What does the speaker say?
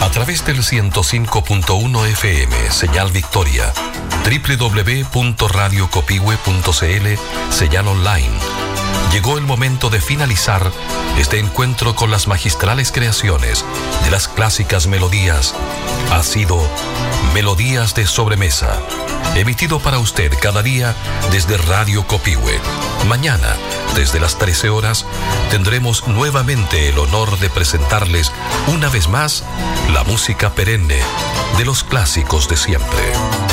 A través del 105.1 FM, señal Victoria, www.radiocopihue.cl, señal online. Llegó el momento de finalizar este encuentro con las magistrales creaciones de las clásicas melodías. Ha sido Melodías de Sobremesa, emitido para usted cada día desde Radio Copihue. Mañana, desde las 13 horas, tendremos nuevamente el honor de presentarles una vez más la música perenne de los clásicos de siempre.